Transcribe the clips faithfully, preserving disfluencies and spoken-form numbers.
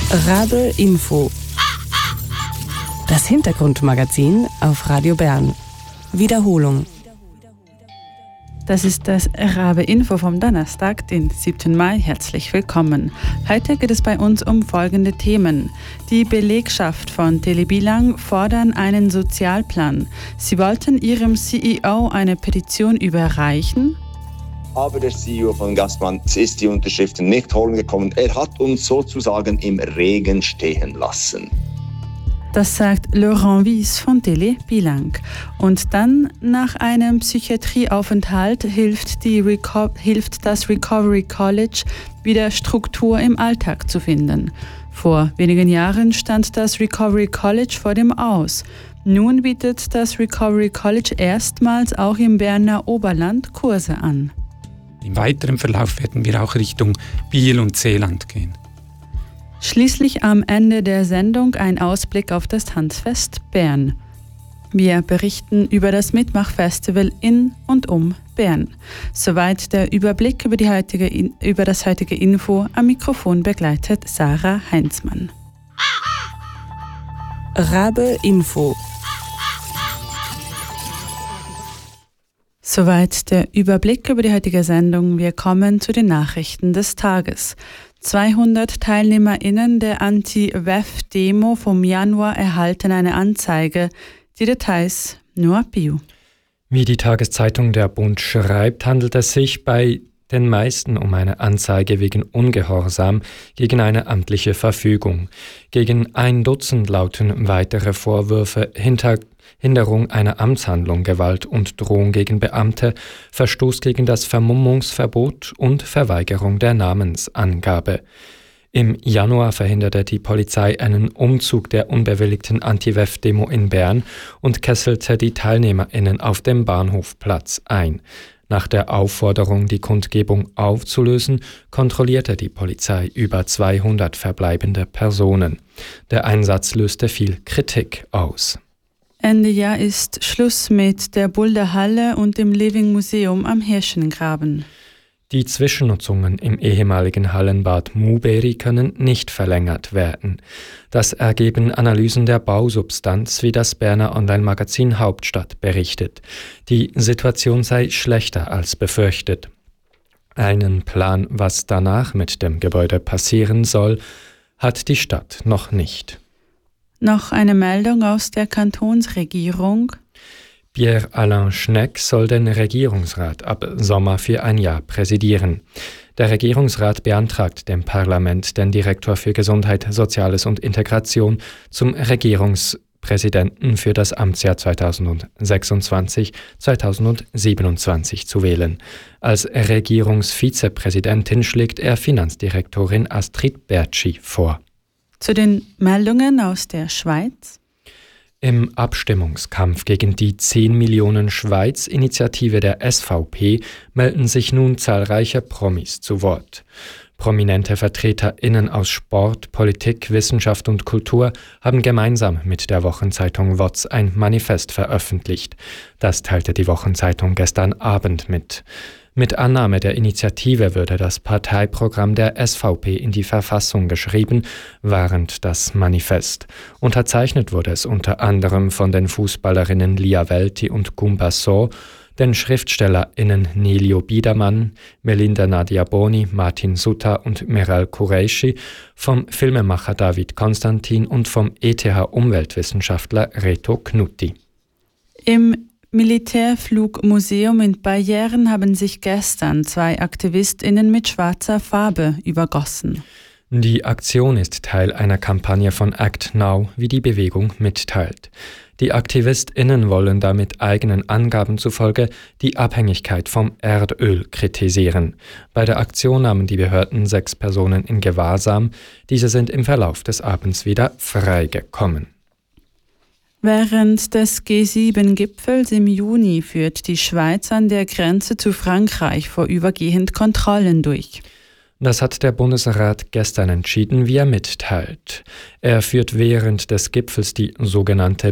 Rabe Info. Das Hintergrundmagazin auf Radio Bern. Wiederholung. Das ist das Rabe Info vom Donnerstag, den siebten Mai. Herzlich willkommen. Heute geht es bei uns um folgende Themen. Die Belegschaft von Tele Bilang fordern einen Sozialplan. Sie wollten ihrem C E O eine Petition überreichen. Aber der C E O von Gastmann ist die Unterschriften nicht holen gekommen. Er hat uns sozusagen im Regen stehen lassen. Das sagt Laurent Wies von Tele Bilang. Und dann, nach einem Psychiatrieaufenthalt, hilft, die Reco- hilft das Recovery College, wieder Struktur im Alltag zu finden. Vor wenigen Jahren stand das Recovery College vor dem Aus. Nun bietet das Recovery College erstmals auch im Berner Oberland Kurse an. Im weiteren Verlauf werden wir auch Richtung Biel und Seeland gehen. Schließlich am Ende der Sendung ein Ausblick auf das Tanzfest Bern. Wir berichten über das Mitmachfestival in und um Bern. Soweit der Überblick über, die heutige, über das heutige Info. Am Mikrofon begleitet Sarah Heinzmann. Rabe Info. Soweit der Überblick über die heutige Sendung. Wir kommen zu den Nachrichten des Tages. zweihundert TeilnehmerInnen der Anti-W E F-Demo vom Januar erhalten eine Anzeige. Die Details nur Bio. Wie die Tageszeitung Der Bund schreibt, handelt es sich bei den meisten um eine Anzeige wegen Ungehorsam gegen eine amtliche Verfügung. Gegen ein Dutzend lauten weitere Vorwürfe: Hinter Hinderung einer Amtshandlung, Gewalt und Drohung gegen Beamte, Verstoß gegen das Vermummungsverbot und Verweigerung der Namensangabe. Im Januar verhinderte die Polizei einen Umzug der unbewilligten Anti-W E F-Demo in Bern und kesselte die TeilnehmerInnen auf dem Bahnhofplatz ein. Nach der Aufforderung, die Kundgebung aufzulösen, kontrollierte die Polizei über zweihundert verbleibende Personen. Der Einsatz löste viel Kritik aus. Ende Jahr ist Schluss mit der Boulderhalle und dem Living Museum am Hirschengraben. Die Zwischennutzungen im ehemaligen Hallenbad Muberi können nicht verlängert werden. Das ergeben Analysen der Bausubstanz, wie das Berner Online-Magazin Hauptstadt berichtet. Die Situation sei schlechter als befürchtet. Einen Plan, was danach mit dem Gebäude passieren soll, hat die Stadt noch nicht. Noch eine Meldung aus der Kantonsregierung. Pierre-Alain Schnegg soll den Regierungsrat ab Sommer für ein Jahr präsidieren. Der Regierungsrat beantragt dem Parlament, den Direktor für Gesundheit, Soziales und Integration zum Regierungspräsidenten für das Amtsjahr zweitausendsechsundzwanzig zweitausendsiebenundzwanzig zu wählen. Als Regierungsvizepräsidentin schlägt er Finanzdirektorin Astrid Bertschi vor. Zu den Meldungen aus der Schweiz. Im Abstimmungskampf gegen die zehn Millionen Schweiz-Initiative der S V P melden sich nun zahlreiche Promis zu Wort. Prominente VertreterInnen aus Sport, Politik, Wissenschaft und Kultur haben gemeinsam mit der Wochenzeitung W O Z ein Manifest veröffentlicht. Das teilte die Wochenzeitung gestern Abend mit. Mit Annahme der Initiative würde das Parteiprogramm der S V P in die Verfassung geschrieben, warnt das Manifest. Unterzeichnet wurde es unter anderem von den Fußballerinnen Lia Welti und Gumba So, den SchriftstellerInnen Nelio Biedermann, Melinda Nadia Boni, Martin Sutter und Meral Qureshi, vom Filmemacher David Konstantin und vom E T H-Umweltwissenschaftler Reto Knutti. Im Militärflugmuseum in Bayern haben sich gestern zwei AktivistInnen mit schwarzer Farbe übergossen. Die Aktion ist Teil einer Kampagne von Act Now, wie die Bewegung mitteilt. Die AktivistInnen wollen damit eigenen Angaben zufolge die Abhängigkeit vom Erdöl kritisieren. Bei der Aktion nahmen die Behörden sechs Personen in Gewahrsam. Diese sind im Verlauf des Abends wieder freigekommen. Während des G sieben Gipfels im Juni führt die Schweiz an der Grenze zu Frankreich vorübergehend Kontrollen durch. Das hat der Bundesrat gestern entschieden, wie er mitteilt. Er führt während des Gipfels die sogenannte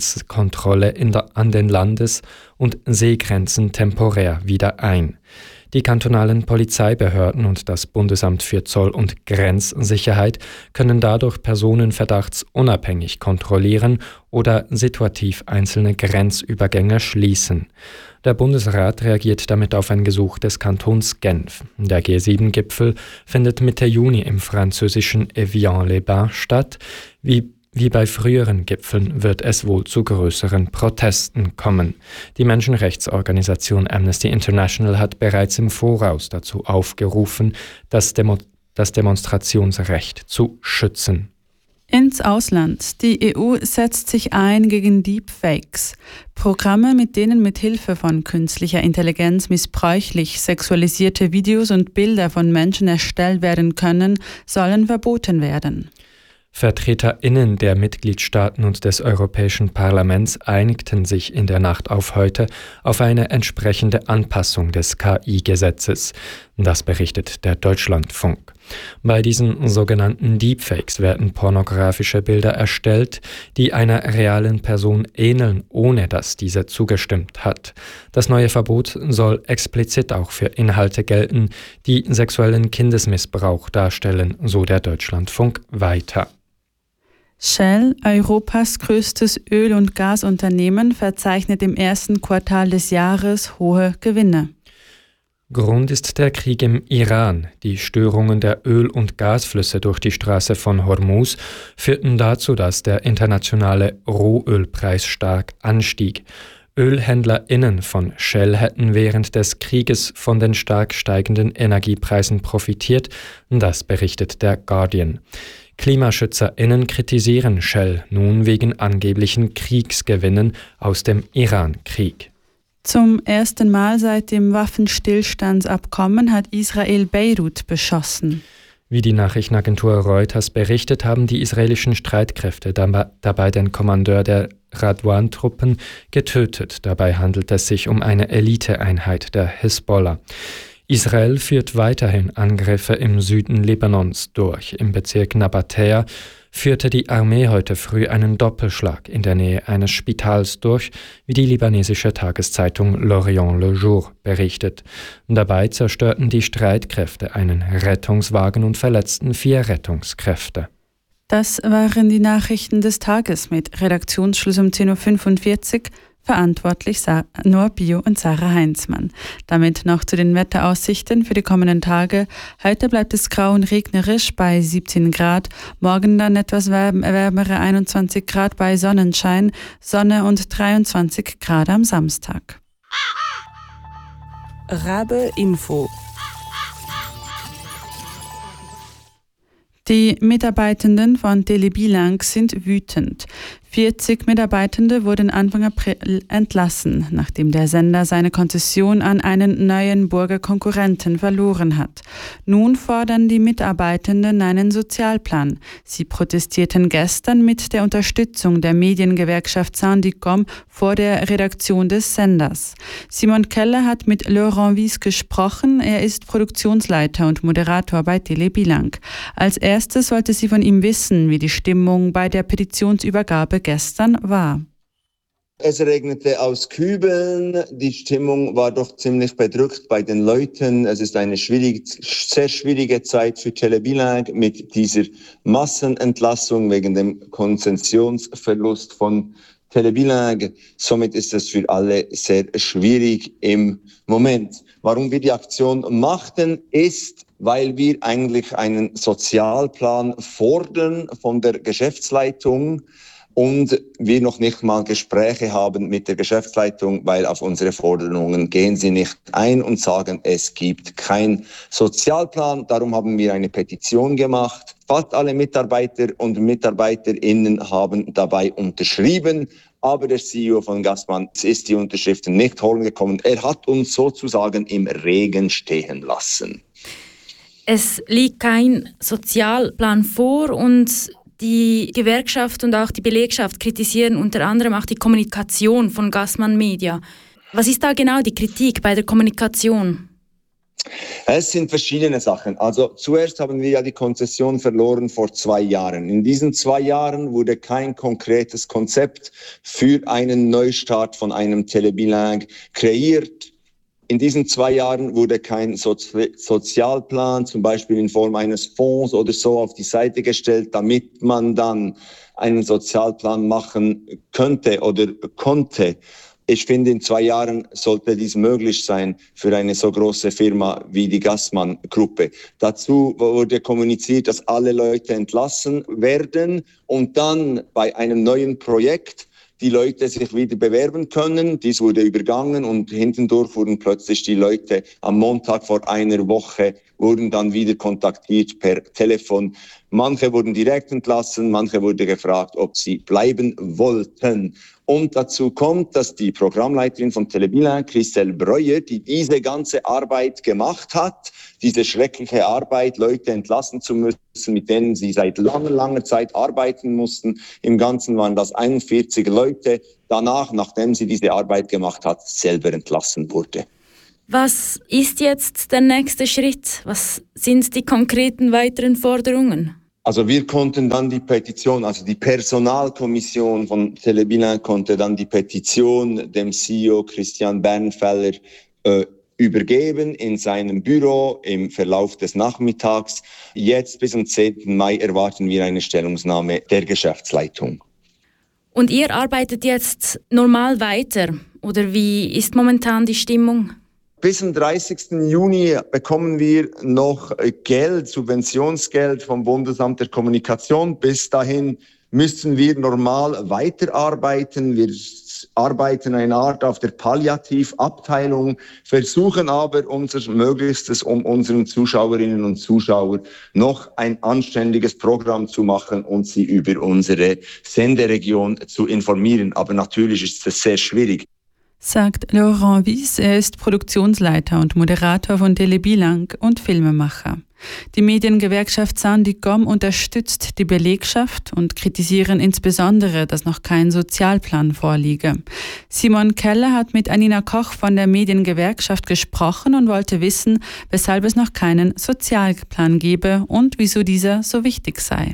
Binnengrenzkontrolle in der, an den Landes- und Seegrenzen temporär wieder ein. Die kantonalen Polizeibehörden und das Bundesamt für Zoll- und Grenzsicherheit können dadurch Personen verdachtsunabhängig kontrollieren oder situativ einzelne Grenzübergänge schließen. Der Bundesrat reagiert damit auf ein Gesuch des Kantons Genf. Der G sieben Gipfel findet Mitte Juni im französischen Evian-les-Bains statt. Wie Wie bei früheren Gipfeln wird es wohl zu größeren Protesten kommen. Die Menschenrechtsorganisation Amnesty International hat bereits im Voraus dazu aufgerufen, das, Demo- das Demonstrationsrecht zu schützen. Ins Ausland. Die E U setzt sich ein gegen Deepfakes. Programme, mit denen mit Hilfe von künstlicher Intelligenz missbräuchlich sexualisierte Videos und Bilder von Menschen erstellt werden können, sollen verboten werden. VertreterInnen der Mitgliedstaaten und des Europäischen Parlaments einigten sich in der Nacht auf heute auf eine entsprechende Anpassung des K I-Gesetzes. Das berichtet der Deutschlandfunk. Bei diesen sogenannten Deepfakes werden pornografische Bilder erstellt, die einer realen Person ähneln, ohne dass diese zugestimmt hat. Das neue Verbot soll explizit auch für Inhalte gelten, die sexuellen Kindesmissbrauch darstellen, so der Deutschlandfunk weiter. Shell, Europas größtes Öl- und Gasunternehmen, verzeichnet im ersten Quartal des Jahres hohe Gewinne. Grund ist der Krieg im Iran. Die Störungen der Öl- und Gasflüsse durch die Straße von Hormuz führten dazu, dass der internationale Rohölpreis stark anstieg. ÖlhändlerInnen von Shell hätten während des Krieges von den stark steigenden Energiepreisen profitiert, das berichtet der Guardian. KlimaschützerInnen kritisieren Shell nun wegen angeblichen Kriegsgewinnen aus dem Iran-Krieg. Zum ersten Mal seit dem Waffenstillstandsabkommen hat Israel Beirut beschossen. Wie die Nachrichtenagentur Reuters berichtet, haben die israelischen Streitkräfte dabei den Kommandeur der Radwan-Truppen getötet. Dabei handelt es sich um eine Eliteeinheit der Hisbollah. Israel führt weiterhin Angriffe im Süden Libanons durch. Im Bezirk Nabatäa führte die Armee heute früh einen Doppelschlag in der Nähe eines Spitals durch, wie die libanesische Tageszeitung L'Orient Le Jour berichtet. Dabei zerstörten die Streitkräfte einen Rettungswagen und verletzten vier Rettungskräfte. Das waren die Nachrichten des Tages mit Redaktionsschluss um zehn Uhr fünfundvierzig. Verantwortlich Noah Bio und Sarah Heinzmann. Damit noch zu den Wetteraussichten für die kommenden Tage. Heute bleibt es grau und regnerisch bei siebzehn Grad. Morgen dann etwas wärmere einundzwanzig Grad bei Sonnenschein. Sonne und dreiundzwanzig Grad am Samstag. Rabe Info. Die Mitarbeitenden von Télé Bilingue sind wütend. vierzig Mitarbeitende wurden Anfang April entlassen, nachdem der Sender seine Konzession an einen Neuenburger Konkurrenten verloren hat. Nun fordern die Mitarbeitenden einen Sozialplan. Sie protestierten gestern mit der Unterstützung der Mediengewerkschaft Syndicom vor der Redaktion des Senders. Simon Keller hat mit Laurent Wies gesprochen. Er ist Produktionsleiter und Moderator bei Télé Bilingue. Als erstes wollte sie von ihm wissen, wie die Stimmung bei der Petitionsübergabe gestern war. Es regnete aus Kübeln, die Stimmung war doch ziemlich bedrückt bei den Leuten. Es ist eine schwierig, sehr schwierige Zeit für Télé Bilingue mit dieser Massenentlassung wegen dem Konzessionsverlust von Télé Bilingue. Somit ist es für alle sehr schwierig im Moment. Warum wir die Aktion machten, ist, weil wir eigentlich einen Sozialplan fordern von der Geschäftsleitung und wir noch nicht mal Gespräche haben mit der Geschäftsleitung, weil auf unsere Forderungen gehen sie nicht ein und sagen, es gibt keinen Sozialplan. Darum haben wir eine Petition gemacht. Fast alle Mitarbeiter und MitarbeiterInnen haben dabei unterschrieben. Aber der C E O von Gassmann ist die Unterschriften nicht holen gekommen. Er hat uns sozusagen im Regen stehen lassen. Es liegt kein Sozialplan vor und die Gewerkschaft und auch die Belegschaft kritisieren unter anderem auch die Kommunikation von Gassmann Media. Was ist da genau die Kritik bei der Kommunikation? Es sind verschiedene Sachen. Also zuerst haben wir ja die Konzession verloren vor zwei Jahren. In diesen zwei Jahren wurde kein konkretes Konzept für einen Neustart von einem Télé Bilingue kreiert. In diesen zwei Jahren wurde kein Sozi- Sozialplan, zum Beispiel in Form eines Fonds oder so, auf die Seite gestellt, damit man dann einen Sozialplan machen könnte oder konnte. Ich finde, in zwei Jahren sollte dies möglich sein für eine so große Firma wie die Gassmann-Gruppe. Dazu wurde kommuniziert, dass alle Leute entlassen werden und dann bei einem neuen Projekt die Leute sich wieder bewerben können. Dies wurde übergangen und hintendurch wurden plötzlich die Leute am Montag vor einer Woche wurden dann wieder kontaktiert per Telefon. Manche wurden direkt entlassen, manche wurde gefragt, ob sie bleiben wollten. Und dazu kommt, dass die Programmleiterin von Télé Bilingue, Christelle Breuer, die diese ganze Arbeit gemacht hat, diese schreckliche Arbeit, Leute entlassen zu müssen, mit denen sie seit langer, langer Zeit arbeiten mussten. Im Ganzen waren das einundvierzig Leute. Danach, nachdem sie diese Arbeit gemacht hat, selber entlassen wurde. Was ist jetzt der nächste Schritt? Was sind die konkreten weiteren Forderungen? Also wir konnten dann die Petition, also die Personalkommission von Télé Bilingue konnte dann die Petition dem C E O Christian Bernfeller äh, übergeben in seinem Büro im Verlauf des Nachmittags. Jetzt bis zum zehnten Mai erwarten wir eine Stellungnahme der Geschäftsleitung. Und ihr arbeitet jetzt normal weiter? Oder wie ist momentan die Stimmung? Bis zum dreißigsten Juni bekommen wir noch Geld, Subventionsgeld vom Bundesamt der Kommunikation. Bis dahin müssen wir normal weiterarbeiten. Wir arbeiten eine Art auf der Palliativabteilung, versuchen aber unser Möglichstes, um unseren Zuschauerinnen und Zuschauern noch ein anständiges Programm zu machen und sie über unsere Senderegion zu informieren. Aber natürlich ist es sehr schwierig. Sagt Laurent Wyss, er ist Produktionsleiter und Moderator von Télé Bilingue und Filmemacher. Die Mediengewerkschaft Sandicom unterstützt die Belegschaft und kritisieren insbesondere, dass noch kein Sozialplan vorliege. Simon Keller hat mit Anina Koch von der Mediengewerkschaft gesprochen und wollte wissen, weshalb es noch keinen Sozialplan gebe und wieso dieser so wichtig sei.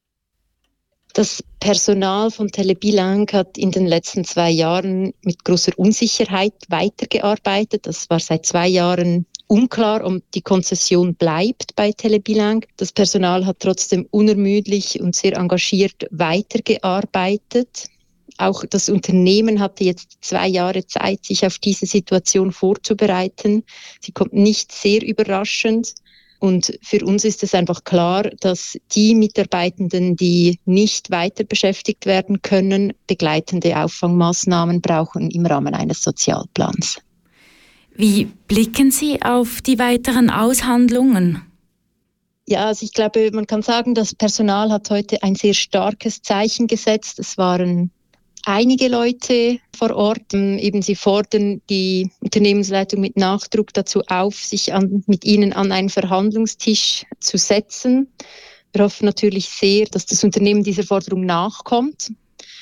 Das Personal von Télé Bilingue hat in den letzten zwei Jahren mit großer Unsicherheit weitergearbeitet. Das war seit zwei Jahren unklar, ob die Konzession bleibt bei Télé Bilingue. Das Personal hat trotzdem unermüdlich und sehr engagiert weitergearbeitet. Auch das Unternehmen hatte jetzt zwei Jahre Zeit, sich auf diese Situation vorzubereiten. Sie kommt nicht sehr überraschend. Und für uns ist es einfach klar, dass die Mitarbeitenden, die nicht weiter beschäftigt werden können, begleitende Auffangmaßnahmen brauchen im Rahmen eines Sozialplans. Wie blicken Sie auf die weiteren Aushandlungen? Ja, also ich glaube, man kann sagen, das Personal hat heute ein sehr starkes Zeichen gesetzt. Es waren einige Leute vor Ort, eben sie fordern die Unternehmensleitung mit Nachdruck dazu auf, sich an, mit ihnen an einen Verhandlungstisch zu setzen. Wir hoffen natürlich sehr, dass das Unternehmen dieser Forderung nachkommt.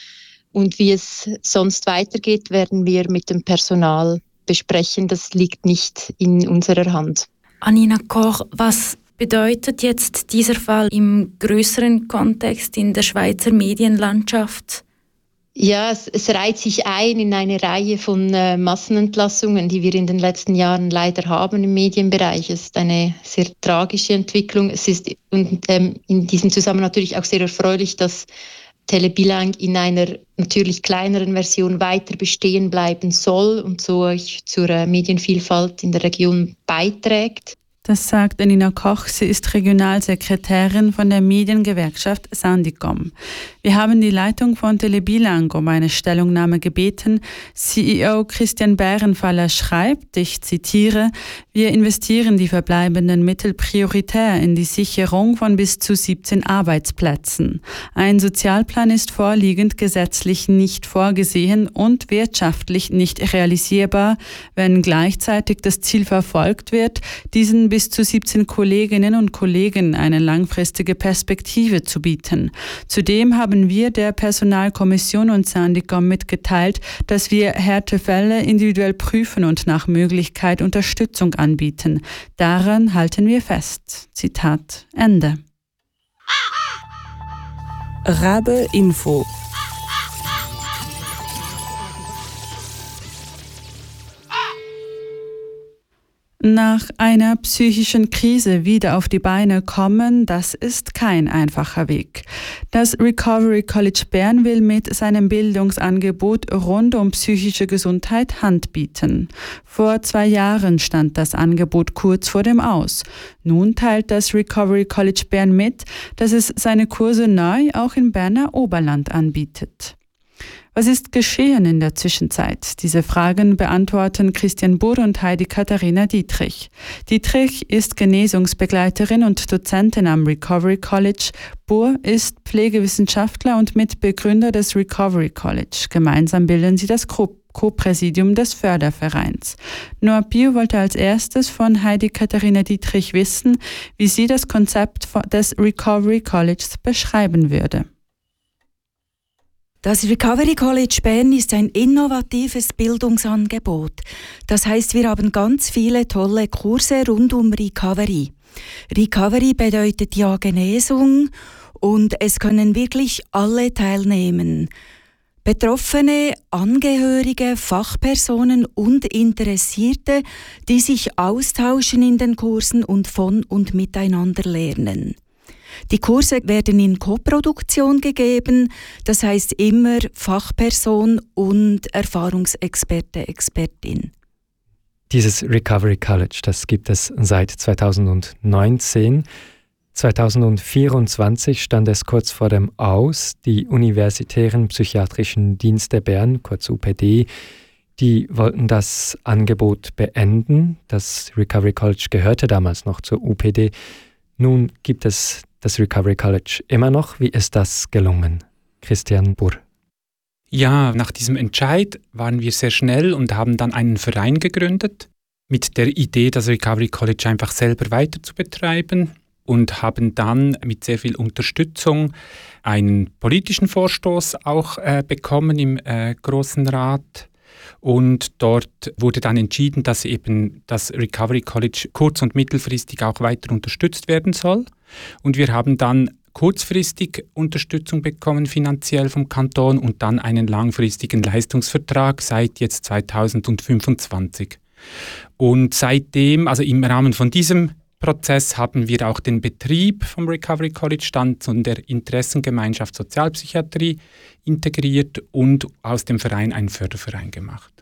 Und wie es sonst weitergeht, werden wir mit dem Personal besprechen. Das liegt nicht in unserer Hand. Anina Koch, was bedeutet jetzt dieser Fall im größeren Kontext in der Schweizer Medienlandschaft? Ja, es, es reiht sich ein in eine Reihe von äh, Massenentlassungen, die wir in den letzten Jahren leider haben im Medienbereich. Es ist eine sehr tragische Entwicklung. Es ist und, ähm, in diesem Zusammenhang natürlich auch sehr erfreulich, dass Télé Bilingue in einer natürlich kleineren Version weiter bestehen bleiben soll und so zur äh, Medienvielfalt in der Region beiträgt. Das sagt Anina Koch, sie ist Regionalsekretärin von der Mediengewerkschaft Sandicom. Wir haben die Leitung von Télé Bilingue um eine Stellungnahme gebeten. C E O Christian Bärenfaller schreibt, ich zitiere, wir investieren die verbleibenden Mittel prioritär in die Sicherung von bis zu siebzehn Arbeitsplätzen. Ein Sozialplan ist vorliegend gesetzlich nicht vorgesehen und wirtschaftlich nicht realisierbar, wenn gleichzeitig das Ziel verfolgt wird, diesen bis zu siebzehn Kolleginnen und Kollegen eine langfristige Perspektive zu bieten. Zudem haben wir der Personalkommission und Sandicom mitgeteilt, dass wir Härtefälle individuell prüfen und nach Möglichkeit Unterstützung anbieten. Daran halten wir fest. Zitat Ende. Rabe Info. Nach einer psychischen Krise wieder auf die Beine kommen, das ist kein einfacher Weg. Das Recovery College Bern will mit seinem Bildungsangebot rund um psychische Gesundheit Hand bieten. Vor zwei Jahren stand das Angebot kurz vor dem Aus. Nun teilt das Recovery College Bern mit, dass es seine Kurse neu auch im Berner Oberland anbietet. Was ist geschehen in der Zwischenzeit? Diese Fragen beantworten Christian Burr und Heidi-Katharina Dietrich. Dietrich ist Genesungsbegleiterin und Dozentin am Recovery College. Burr ist Pflegewissenschaftler und Mitbegründer des Recovery College. Gemeinsam bilden sie das Co-Präsidium des Fördervereins. Noah Pio wollte als erstes von Heidi-Katharina Dietrich wissen, wie sie das Konzept des Recovery Colleges beschreiben würde. Das Recovery College Bern ist ein innovatives Bildungsangebot. Das heißt, wir haben ganz viele tolle Kurse rund um Recovery. Recovery bedeutet ja Genesung und es können wirklich alle teilnehmen. Betroffene, Angehörige, Fachpersonen und Interessierte, die sich austauschen in den Kursen und von und miteinander lernen. Die Kurse werden in Koproduktion gegeben, das heißt immer Fachperson und Erfahrungsexperte, Expertin. Dieses Recovery College, das gibt es seit zweitausendneunzehn. zweitausendvierundzwanzig stand es kurz vor dem Aus. Die Universitären Psychiatrischen Dienste Bern, kurz U P D, die wollten das Angebot beenden. Das Recovery College gehörte damals noch zur U P D. Nun gibt es das Recovery College immer noch. Wie ist das gelungen? Christian Burr. Ja, nach diesem Entscheid waren wir sehr schnell und haben dann einen Verein gegründet mit der Idee, das Recovery College einfach selber weiter zu betreiben und haben dann mit sehr viel Unterstützung einen politischen Vorstoß auch äh, bekommen im äh, Grossen Rat. Und dort wurde dann entschieden, dass eben das Recovery College kurz- und mittelfristig auch weiter unterstützt werden soll. Und wir haben dann kurzfristig Unterstützung bekommen, finanziell vom Kanton, und dann einen langfristigen Leistungsvertrag seit jetzt zweitausendfünfundzwanzig. Und seitdem, also im Rahmen von diesem Prozess, haben wir auch den Betrieb vom Recovery College dann zu der Interessengemeinschaft Sozialpsychiatrie integriert und aus dem Verein einen Förderverein gemacht.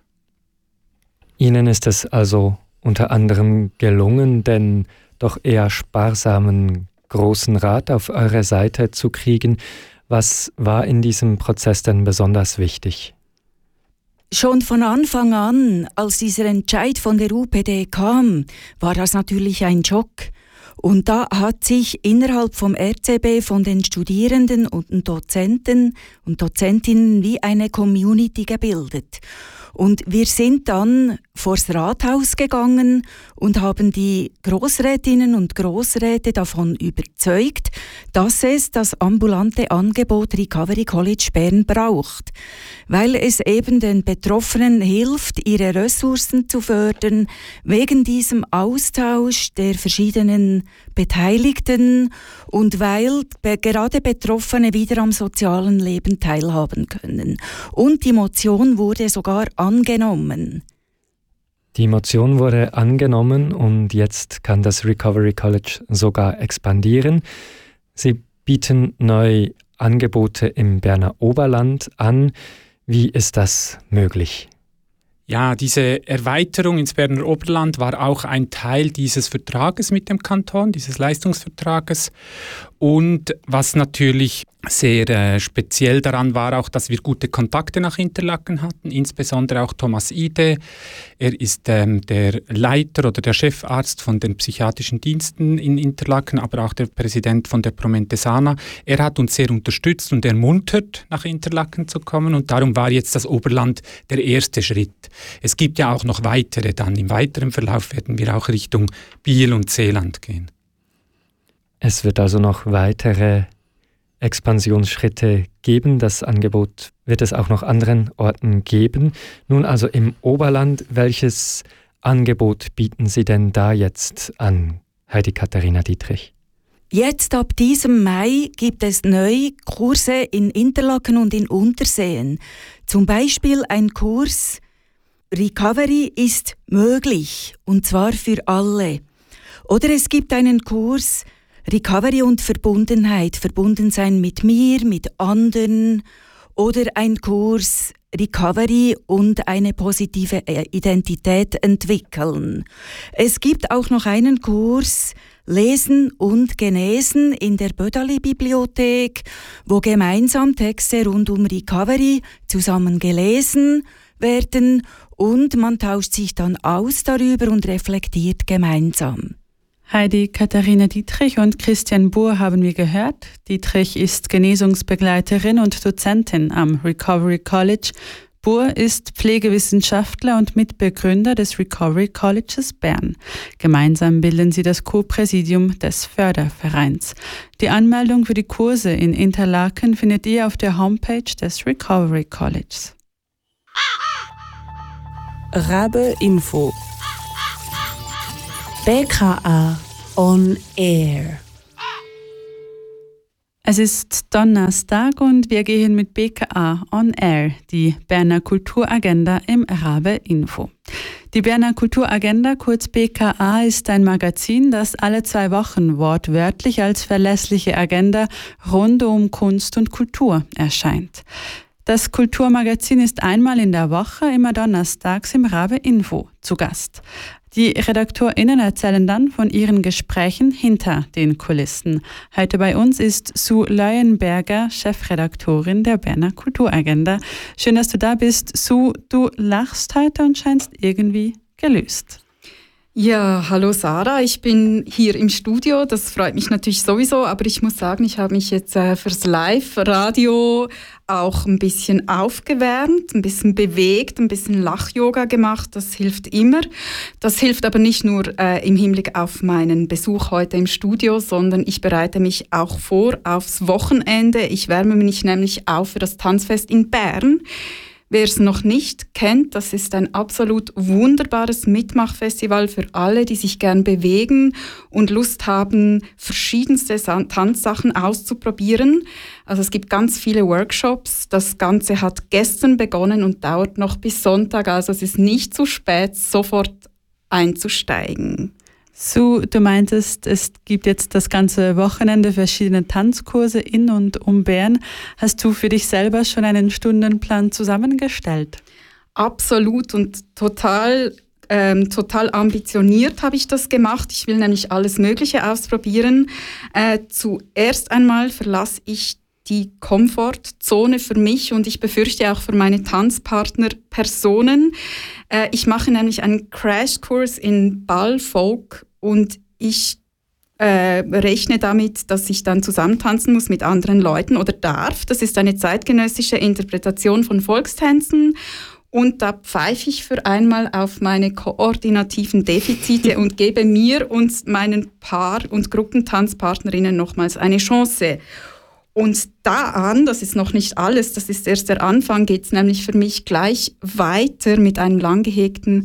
Ihnen ist es also unter anderem gelungen, den doch eher sparsamen Großen Rat auf eure Seite zu kriegen. Was war in diesem Prozess denn besonders wichtig? Schon von Anfang an, als dieser Entscheid von der U P D kam, war das natürlich ein Schock. Und da hat sich innerhalb vom R C B von den Studierenden und den Dozenten und Dozentinnen wie eine Community gebildet. Und wir sind dann vors Rathaus gegangen und haben die Grossrätinnen und Grossräte davon überzeugt, dass es das ambulante Angebot Recovery College Bern braucht, weil es eben den Betroffenen hilft, ihre Ressourcen zu fördern, wegen diesem Austausch der verschiedenen Beteiligten und weil be- gerade Betroffene wieder am sozialen Leben teilhaben können. Und die Motion wurde sogar angenommen. Die Motion wurde angenommen und jetzt kann das Recovery College sogar expandieren. Sie bieten neue Angebote im Berner Oberland an. Wie ist das möglich? Ja, diese Erweiterung ins Berner Oberland war auch ein Teil dieses Vertrages mit dem Kanton, dieses Leistungsvertrages. Und was natürlich sehr äh, speziell daran war, auch, dass wir gute Kontakte nach Interlaken hatten, insbesondere auch Thomas Ide. Er ist ähm, der Leiter oder der Chefarzt von den psychiatrischen Diensten in Interlaken, aber auch der Präsident von der Promente Sana. Er hat uns sehr unterstützt und ermuntert, nach Interlaken zu kommen, und darum war jetzt das Oberland der erste Schritt. Es gibt ja auch noch weitere, dann im weiteren Verlauf werden wir auch Richtung Biel und Seeland gehen. Es wird also noch weitere Expansionsschritte geben. Das Angebot wird es auch noch anderen Orten geben. Nun also im Oberland, welches Angebot bieten Sie denn da jetzt an, Heidi-Katharina Dietrich? Jetzt ab diesem Mai gibt es neue Kurse in Interlaken und in Unterseen. Zum Beispiel ein Kurs Recovery ist möglich, und zwar für alle. Oder es gibt einen Kurs Recovery und Verbundenheit, verbunden sein mit mir, mit anderen. Oder ein Kurs Recovery und eine positive Identität entwickeln. Es gibt auch noch einen Kurs Lesen und Genesen in der Bödali-Bibliothek, wo gemeinsam Texte rund um Recovery zusammen gelesen werden und man tauscht sich dann aus darüber und reflektiert gemeinsam. Heidi Katharina Dietrich und Christian Buhr haben wir gehört. Dietrich ist Genesungsbegleiterin und Dozentin am Recovery College. Buhr ist Pflegewissenschaftler und Mitbegründer des Recovery Colleges Bern. Gemeinsam bilden sie das Co-Präsidium des Fördervereins. Die Anmeldung für die Kurse in Interlaken findet ihr auf der Homepage des Recovery Colleges. Rabe Info. B K A on Air. Es ist Donnerstag und wir gehen mit B K A on Air, die Berner Kulturagenda im Rabe Info. Die Berner Kulturagenda, kurz B K A, ist ein Magazin, das alle zwei Wochen wortwörtlich als verlässliche Agenda rund um Kunst und Kultur erscheint. Das Kulturmagazin ist einmal in der Woche, immer donnerstags im Rabe Info zu Gast. Die RedaktorInnen erzählen dann von ihren Gesprächen hinter den Kulissen. Heute bei uns ist Sue Leuenberger, Chefredaktorin der Berner Kulturagenda. Schön, dass du da bist. Sue, du lachst heute und scheinst irgendwie gelöst. Ja, hallo Sarah, ich bin hier im Studio, das freut mich natürlich sowieso, aber ich muss sagen, ich habe mich jetzt äh, fürs Live-Radio auch ein bisschen aufgewärmt, ein bisschen bewegt, ein bisschen Lach-Yoga gemacht, das hilft immer. Das hilft aber nicht nur äh, im Hinblick auf meinen Besuch heute im Studio, sondern ich bereite mich auch vor aufs Wochenende. Ich wärme mich nämlich auf für das Tanzfest in Bern. Wer es noch nicht kennt, das ist ein absolut wunderbares Mitmachfestival für alle, die sich gern bewegen und Lust haben, verschiedenste Tanzsachen auszuprobieren. Also es gibt ganz viele Workshops. Das Ganze hat gestern begonnen und dauert noch bis Sonntag. Also es ist nicht zu spät, sofort einzusteigen. Sue, du meintest, es gibt jetzt das ganze Wochenende verschiedene Tanzkurse in und um Bern. Hast du für dich selber schon einen Stundenplan zusammengestellt? Absolut und total, ähm, total ambitioniert habe ich das gemacht. Ich will nämlich alles Mögliche ausprobieren. Äh, zuerst einmal verlasse ich die Komfortzone für mich und ich befürchte auch für meine Tanzpartnerpersonen. Äh, ich mache nämlich einen Crashkurs in Ballfolk und ich äh, rechne damit, dass ich dann zusammentanzen muss mit anderen Leuten oder darf. Das ist eine zeitgenössische Interpretation von Volkstänzen. Und da pfeife ich für einmal auf meine koordinativen Defizite und gebe mir und meinen Paar- und Gruppentanzpartnerinnen nochmals eine Chance. Und da an, das ist noch nicht alles, das ist erst der Anfang, geht es nämlich für mich gleich weiter mit einem lang gehegten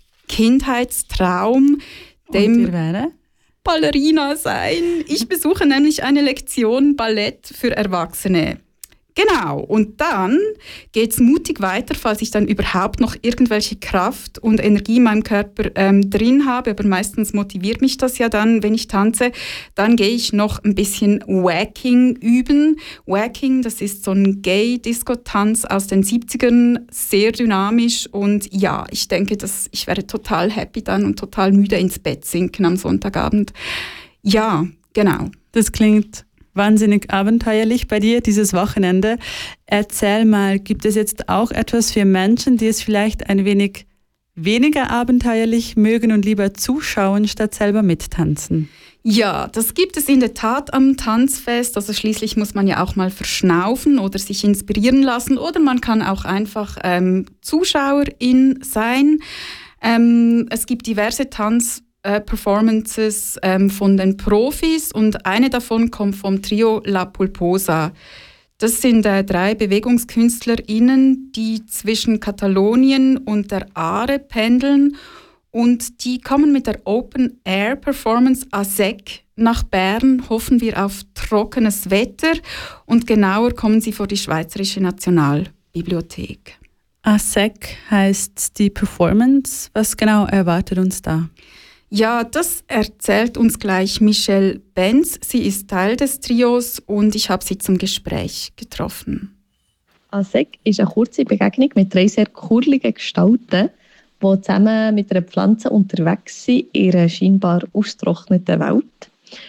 Kindheitstraum, dem Ballerina sein. Ich besuche nämlich eine Lektion Ballett für Erwachsene. Genau, und dann geht's mutig weiter, falls ich dann überhaupt noch irgendwelche Kraft und Energie in meinem Körper ähm, drin habe, aber meistens motiviert mich das ja dann, wenn ich tanze, dann gehe ich noch ein bisschen Wacking üben. Wacking, das ist so ein Gay-Disco-Tanz aus den siebzigern, sehr dynamisch und ja, ich denke, dass ich werde total happy dann und total müde ins Bett sinken am Sonntagabend. Ja, genau. Das klingt wahnsinnig abenteuerlich bei dir dieses Wochenende. Erzähl mal, gibt es jetzt auch etwas für Menschen, die es vielleicht ein wenig weniger abenteuerlich mögen und lieber zuschauen, statt selber mittanzen? Ja, das gibt es in der Tat am Tanzfest. Also schließlich muss man ja auch mal verschnaufen oder sich inspirieren lassen oder man kann auch einfach ähm, Zuschauerin sein. Ähm, es gibt diverse Tanz Performances ähm, von den Profis und eine davon kommt vom Trio La Pulposa. Das sind äh, drei BewegungskünstlerInnen, die zwischen Katalonien und der Aare pendeln und die kommen mit der Open-Air-Performance A S E C nach Bern, hoffen wir auf trockenes Wetter und genauer kommen sie vor die Schweizerische Nationalbibliothek. A S E C heißt die Performance. Was genau erwartet uns da? Ja, das erzählt uns gleich Michelle Benz. Sie ist Teil des Trios und ich habe sie zum Gespräch getroffen. A S E C ist eine kurze Begegnung mit drei sehr kurligen Gestalten, die zusammen mit einer Pflanze unterwegs sind in einer scheinbar ausgetrockneten Welt.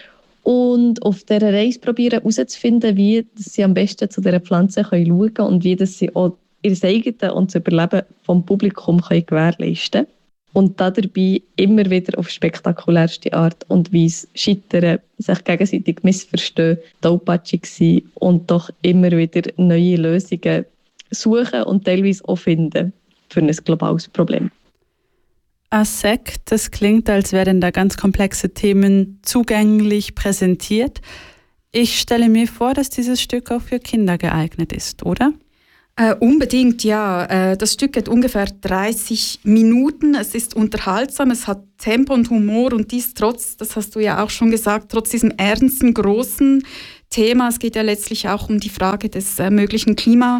Und auf dieser Reise probieren herauszufinden, wie sie am besten zu dieser Pflanze schauen können und wie sie auch ihr eigenes und das Überleben vom Publikum gewährleisten können. Und dabei immer wieder auf spektakulärste Art und Weise scheitern, sich gegenseitig missverstehen, tollpatschig sein und doch immer wieder neue Lösungen suchen und teilweise auch finden für ein globales Problem. A S E C, das klingt, als werden da ganz komplexe Themen zugänglich präsentiert. Ich stelle mir vor, dass dieses Stück auch für Kinder geeignet ist, oder? Äh, unbedingt, ja. Äh, das Stück geht ungefähr dreißig Minuten. Es ist unterhaltsam, es hat Tempo und Humor und dies trotz, das hast du ja auch schon gesagt, trotz diesem ernsten, großen Thema. Es geht ja letztlich auch um die Frage des äh, möglichen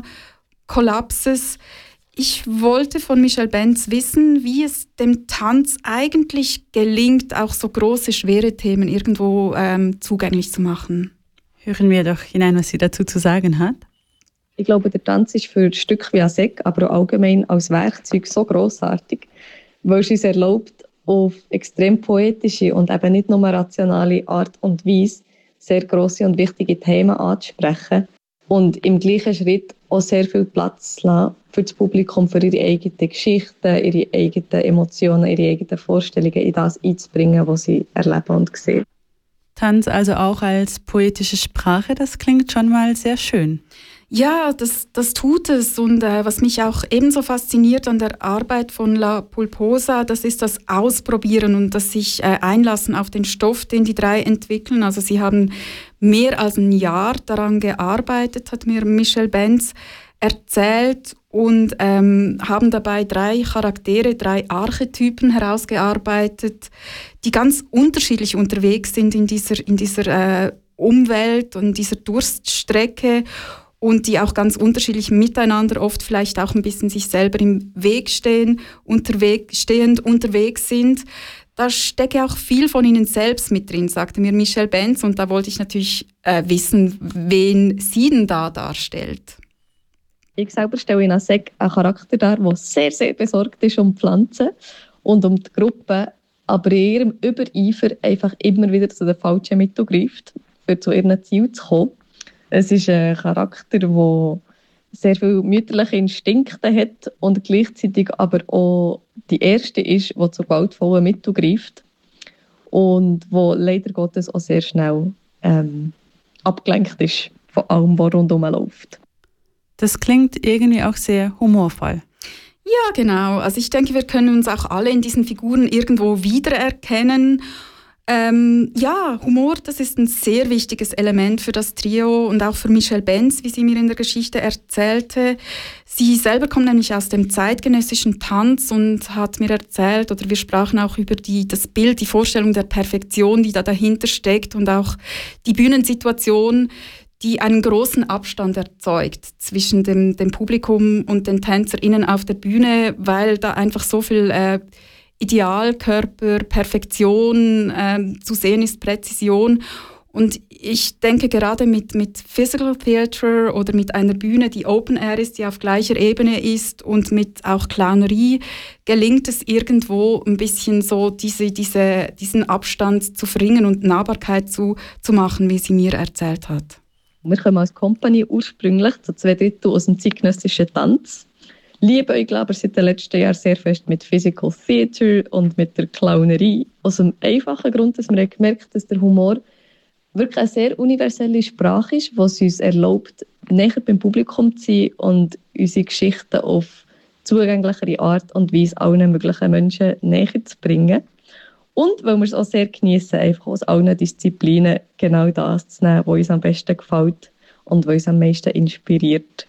Klimakollapses. Ich wollte von Michelle Benz wissen, wie es dem Tanz eigentlich gelingt, auch so große, schwere Themen irgendwo ähm, zugänglich zu machen. Hören wir doch hinein, was sie dazu zu sagen hat. Ich glaube, der Tanz ist für Stücke wie A S E C, aber auch allgemein als Werkzeug so grossartig, weil es uns erlaubt, auf extrem poetische und eben nicht nur rationale Art und Weise sehr grosse und wichtige Themen anzusprechen und im gleichen Schritt auch sehr viel Platz zu lassen für das Publikum, für ihre eigenen Geschichten, ihre eigenen Emotionen, ihre eigenen Vorstellungen in das einzubringen, was sie erleben und sehen. Tanz also auch als poetische Sprache, das klingt schon mal sehr schön. Ja, das, das tut es. Und äh, was mich auch ebenso fasziniert an der Arbeit von La Pulposa, das ist das Ausprobieren und das sich äh, einlassen auf den Stoff, den die drei entwickeln. Also sie haben mehr als ein Jahr daran gearbeitet, hat mir Michelle Benz erzählt, und ähm, haben dabei drei Charaktere, drei Archetypen herausgearbeitet, die ganz unterschiedlich unterwegs sind in dieser, in dieser äh, Umwelt und dieser Durststrecke. Und die auch ganz unterschiedlich miteinander, oft vielleicht auch ein bisschen sich selber im Weg stehen, unterwegs, stehend unterwegs sind. Da stecke auch viel von ihnen selbst mit drin, sagte mir Michelle Benz. Und da wollte ich natürlich äh, wissen, wen sie denn da darstellt. Ich selber stelle in A S E C einen Charakter dar, der sehr, sehr besorgt ist um die Pflanzen und um die Gruppe, aber in ihrem Übereifer einfach immer wieder zu den falschen Mitteln greift, um zu ihren Zielen zu kommen. Es ist ein Charakter, der sehr viele mütterliche Instinkte hat und gleichzeitig aber auch die erste ist, die zu gewaltvollen Mitteln greift und wo leider Gottes auch sehr schnell ähm, abgelenkt ist von allem, was rundherum läuft. Das klingt irgendwie auch sehr humorvoll. Ja, genau. Also ich denke, wir können uns auch alle in diesen Figuren irgendwo wiedererkennen. Ähm, ja, Humor, das ist ein sehr wichtiges Element für das Trio und auch für Michelle Benz, wie sie mir in der Geschichte erzählte. Sie selber kommt nämlich aus dem zeitgenössischen Tanz und hat mir erzählt, oder wir sprachen auch über die, das Bild, die Vorstellung der Perfektion, die da dahinter steckt, und auch die Bühnensituation, die einen großen Abstand erzeugt zwischen dem, dem Publikum und den TänzerInnen auf der Bühne, weil da einfach so viel äh, Idealkörper, Perfektion äh, zu sehen ist, Präzision. Und ich denke, gerade mit, mit Physical Theatre oder mit einer Bühne, die Open Air ist, die auf gleicher Ebene ist, und mit auch Clownerie, gelingt es irgendwo ein bisschen so, diese, diese, diesen Abstand zu verringern und Nahbarkeit zu, zu machen, wie sie mir erzählt hat. Wir kommen als Company ursprünglich zu zwei Drittel aus dem zeitgenössischen Tanz. Liebe euch, glaube ich, seit den letzten Jahren sehr fest mit Physical Theatre und mit der Clownerie. Aus dem einfachen Grund, dass wir gemerkt haben, dass der Humor wirklich eine sehr universelle Sprache ist, die es uns erlaubt, näher beim Publikum zu sein und unsere Geschichten auf zugänglichere Art und Weise allen möglichen Menschen näher zu bringen. Und weil wir es auch sehr genießen, einfach aus allen Disziplinen genau das zu nehmen, was uns am besten gefällt und was uns am meisten inspiriert.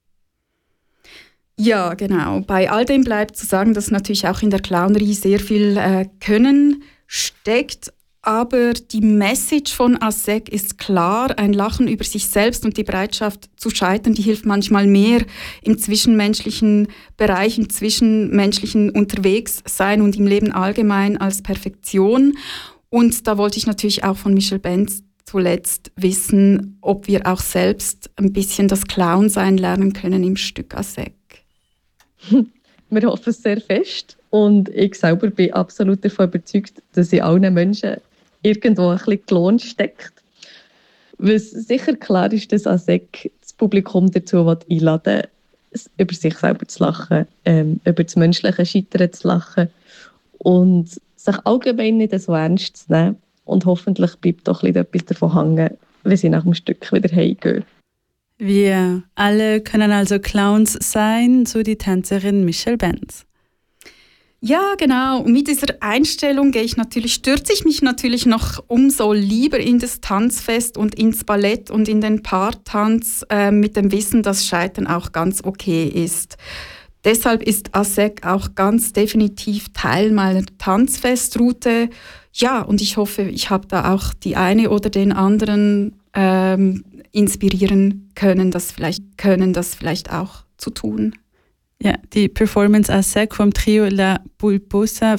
Ja, genau. Bei all dem bleibt zu sagen, dass natürlich auch in der Clownerie sehr viel äh, Können steckt. Aber die Message von ASEC ist klar, ein Lachen über sich selbst und die Bereitschaft zu scheitern, die hilft manchmal mehr im zwischenmenschlichen Bereich, im zwischenmenschlichen Unterwegssein und im Leben allgemein als Perfektion. Und da wollte ich natürlich auch von Michelle Benz zuletzt wissen, ob wir auch selbst ein bisschen das Clown-Sein lernen können im Stück ASEC. Wir hoffen es sehr fest und ich selber bin absolut davon überzeugt, dass in allen Menschen irgendwo ein bisschen Klon steckt. Was sicher klar ist, dass ASEC das Publikum dazu einladen will, über sich selber zu lachen, ähm, über das menschliche Scheitern zu lachen und sich allgemein nicht so ernst zu nehmen. Und hoffentlich bleibt doch etwas davon hängen, wenn sie nach dem Stück wieder heimgehen. Wir alle können also Clowns sein, so die Tänzerin Michelle Benz. Ja, genau. Und mit dieser Einstellung gehe ich natürlich, stürze ich mich natürlich noch umso lieber in das Tanzfest und ins Ballett und in den Paartanz äh, mit dem Wissen, dass Scheitern auch ganz okay ist. Deshalb ist ASEC auch ganz definitiv Teil meiner Tanzfestroute. Ja, und ich hoffe, ich habe da auch die eine oder den anderen ähm, inspirieren können, das vielleicht können, das vielleicht auch zu tun. Ja, die Performance ASEC vom Trio La Pulposa